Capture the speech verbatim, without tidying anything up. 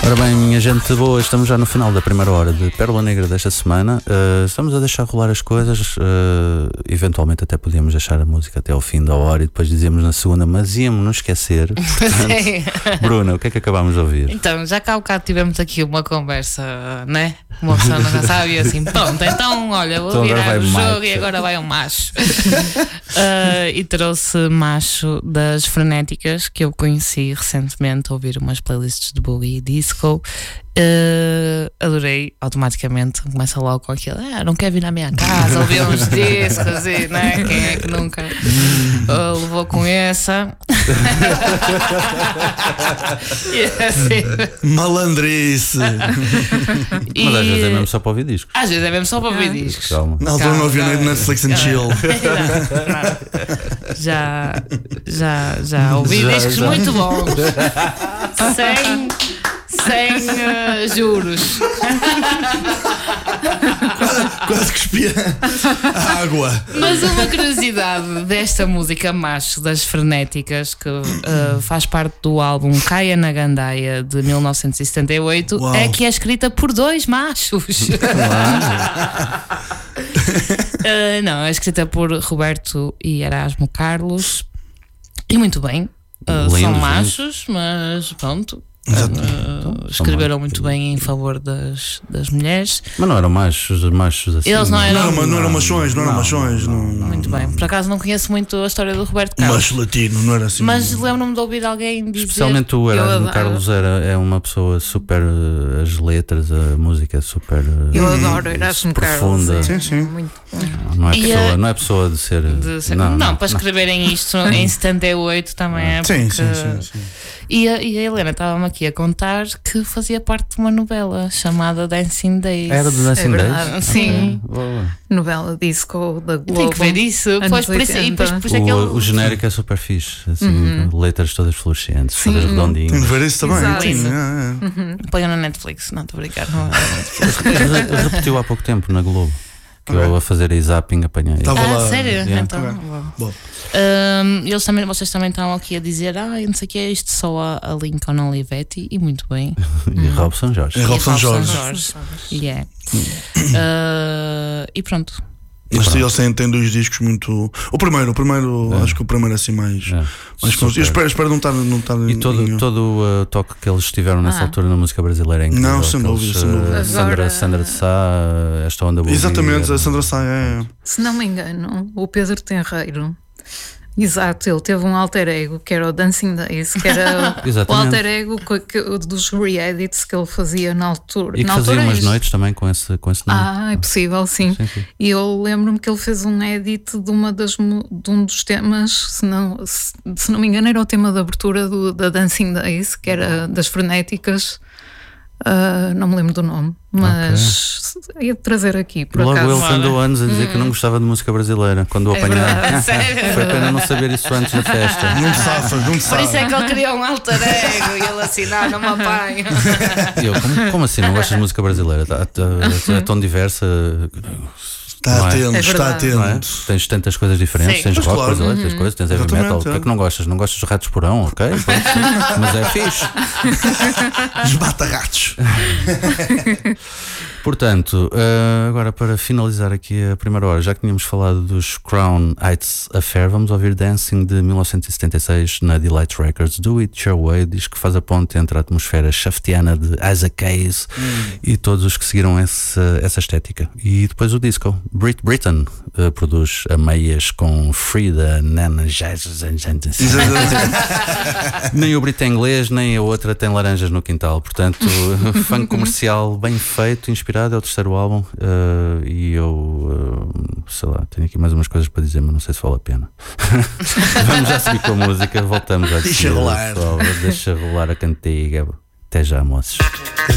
Ora bem, minha gente boa, estamos já no final da primeira hora de Pérola Negra desta semana. Uh, estamos a deixar rolar as coisas. Uh, eventualmente até podíamos deixar a música até ao fim da hora e depois dizíamos na segunda, mas íamos nos esquecer. Portanto, Bruna, o que é que acabámos de ouvir? Então, já cá há bocado tivemos aqui uma conversa, né? Uma pessoa não sabe e assim, pronto, então olha, vou então virar o jogo macho. E agora vai um macho. uh, e trouxe Macho das Frenéticas, que eu conheci recentemente a ouvir umas playlists de boogie e disco. Uh, adorei, automaticamente começa logo com aquilo, ah, não quer vir à minha casa ouvir uns discos e, né? Quem é que nunca uh, levou com essa? E assim, malandrice. e, Mas às vezes é mesmo só para ouvir discos. Às vezes é mesmo só para ouvir Ah. discos. Calma. Na altura não havia Netflix and chill. Não, não. Já, já, já ouvi Já, discos já. muito bons. Sem, sem uh, juros. Quase que espia a água. Mas uma curiosidade desta música Macho das Frenéticas, que uh, faz parte do álbum Caia na Gandaia de mil novecentos e setenta e oito, Uau. é que é escrita por dois machos. uh, não, é escrita por Roberto e Erasmo Carlos. E muito bem, uh, Lindos, são lindos. machos, mas pronto. Uh, escreveram muito bem em favor das, das mulheres. Mas não eram machos, machos assim. Eles não Não, eram. eram- não eram machões, não eram Não, machões. Não, Muito bem, por acaso não conheço muito a história do Roberto Carlos, Macho latino, não era assim. mas lembro-me de ouvir alguém dizer. Especialmente o Eu Erasmo adoro- Carlos era, é uma pessoa super. uh, As letras, a música é super. uh, Eu adoro Erasmo Carlos. profunda. é Sim, sim. Muito bom. Não é, E pessoa, a- não é pessoa de ser. de ser- não, não, não, para não. escreverem isto em setenta e oito também é. Sim, porque- sim, sim, sim. E a, e a Helena estava-me aqui a contar que fazia parte de uma novela chamada Dancing Days. Era do Dancing É Days? verdade. Sim. Boa. Novela disco da Globo. Tem que ver isso. Anos Pois, por isso, e depois, oitenta. por isso é que ele. O, o genérico é super fixe, assim, letras todas fluorescentes, todas Sim. redondinhas. Tem de ver isso também. Exato. Sim, é, é. Põe na Netflix, não estou a brincar. Não, é na Netflix. Re- Repetiu há pouco tempo na Globo, que eu a fazer a zapping apanhei. Tava Ah, lá. sério? Yeah. Então, Ok. bom. Bom. Um, eles também, vocês também estão aqui a dizer, ah, eu não sei o que é isto, só a, a Lincoln Olivetti, e muito bem. E Robson Jorge. É Robson E Jorge. Jorge. Yeah. Uh, e pronto. Eles, eles têm, têm dois discos muito. O primeiro, o primeiro, É. acho que o primeiro é assim mais. É. mais Super. eu espero, espero não estar, não estar E todo, em- todo o uh, toque que eles tiveram nessa Ah. altura na música brasileira é incrível. Não, sem Aqueles, dúvida, sem uh, dúvida. Sandra, Agora- Sandra de Sá, uh, esta onda boa. Exatamente, a Sandra Sá é. Se não me engano, o Pedro Tenreiro, exato, ele teve um alter ego que era o Dancing Days, que era o Exatamente. alter ego que- que- dos re-edits que ele fazia na altura. E que na fazia altura umas isto- noites também com esse, com esse nome. Ah, é possível, sim. Sim, sim. E eu lembro-me que ele fez um edit de, uma das, mu- de um dos temas, se não, se, se não me engano, era o tema de abertura do, da Dancing Days, que era das Frenéticas. Ah, não me lembro do nome, mas ia trazer aqui, por Logo acaso. ele que andou anos a dizer que não gostava de música brasileira quando o É apanhei. verdade, sério. Foi pena não saber isso antes da festa. Não te safas, não te Por isso é safas. que ele criou um alter ego e ele assim, não, não me apanho. E eu, como, como assim não gostas de música brasileira? Tá- tá- É tão diversa. Está Não é? atento, É está verdade. Não é? atento. Tens tantas coisas diferentes, Sim. tens Pois rock claro. brasileiro, tens coisas, tens heavy Exatamente, metal. O que é é. que não gostas? Não gostas de ratos porão, ok? Pronto. Mas é fixe. Os bata-ratos. Portanto, eh, agora para finalizar aqui a primeira hora, já que tínhamos falado dos Crown Heights Affair, vamos ouvir Dancing de mil novecentos e setenta e seis na Delight Records. Do It Your Way diz que faz a ponte entre a atmosfera shaftiana de Isaac Hayes e todos os que seguiram essa, essa estética. E depois o disco. Brit Britain eh, produz a meias com Frida Nana. Nem o Brit é inglês, nem a outra tem laranjas no quintal. Portanto, funk comercial bem feito, inspirado. É o terceiro álbum. uh, e eu, uh, sei lá, tenho aqui mais umas coisas para dizer, mas não sei se vale a pena. Vamos já seguir com a música. Voltamos a Deixa rolar. Deixa rolar a cantiga. Até já, moços.